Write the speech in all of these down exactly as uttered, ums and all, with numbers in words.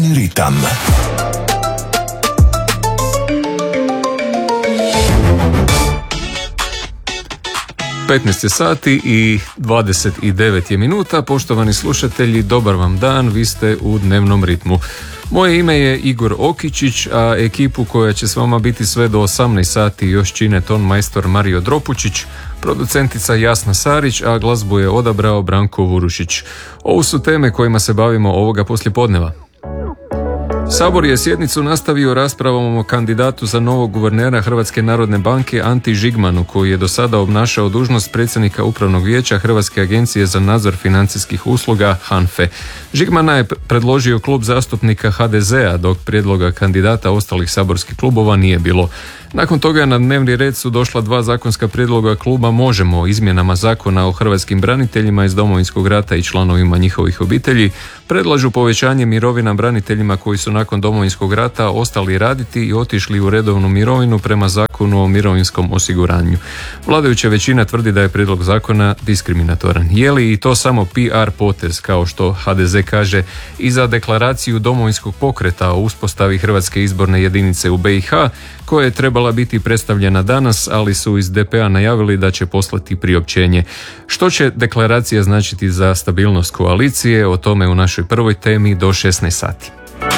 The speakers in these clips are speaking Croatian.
Jutarnji ritam. petnaest je sati i dvadeset devet je minuta. Poštovani slušatelji, dobar vam dan, vi ste u dnevnom ritmu. Moje ime je Igor Okičić, a ekipu koja će s vama biti sve do osamnaest sati još čine ton majstor Mario Dropučić, producentica Jasna Sarić, a glazbu je odabrao Branko Vurušić. Ovo su teme kojima se bavimo ovoga poslijepodneva. Sabor je sjednicu nastavio raspravom o kandidatu za novog guvernera Hrvatske narodne banke Anti Žigmanu, koji je do sada obnašao dužnost predsjednika Upravnog vijeća Hrvatske agencije za nadzor financijskih usluga HANFE. Žigmana je predložio klub zastupnika ha de zea, dok prijedloga kandidata ostalih saborskih klubova nije bilo. Nakon toga na dnevni red su došla dva zakonska prijedloga kluba Možemo o izmjenama zakona o hrvatskim braniteljima iz Domovinskog rata i članovima njihovih obitelji. Predlažu povećanje mirovina braniteljima koji su nakon Domovinskog rata ostali raditi i otišli u redovnu mirovinu prema zakonu o mirovinskom osiguranju. Vladajuća većina tvrdi da je prijedlog zakona diskriminatoran. Je li i to samo P R potez, kao što ha de ze kaže, i za deklaraciju Domovinskog pokreta o uspostavi Hrvatske izborne jedinice u be i ha, koja je trebala biti predstavljena danas, ali su iz de pe a najavili da će poslati priopćenje. Što će deklaracija značiti za stabilnost koalicije? O tome u našoj prvoj temi do šesnaest sati.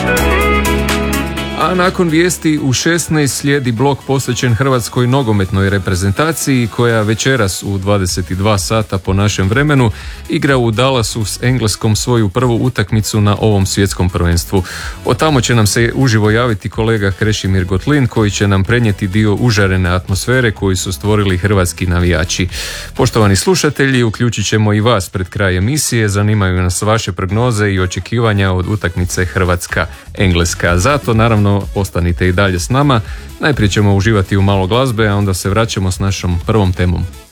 A nakon vijesti u šesnaest slijedi blok posvećen hrvatskoj nogometnoj reprezentaciji, koja večeras u dvadeset dva sata po našem vremenu igra u Dallasu s Engleskom svoju prvu utakmicu na ovom svjetskom prvenstvu. Od tamo će nam se uživo javiti kolega Krešimir Gotlin, koji će nam prenijeti dio užarene atmosfere koju su stvorili hrvatski navijači. Poštovani slušatelji, uključit ćemo i vas pred kraj emisije. Zanimaju nas vaše prognoze i očekivanja od utakmice Hrvatska-Engleska. Zato naravno ostanite i dalje s nama. Najprije ćemo uživati u malo glazbe, a onda se vraćamo s našom prvom temom.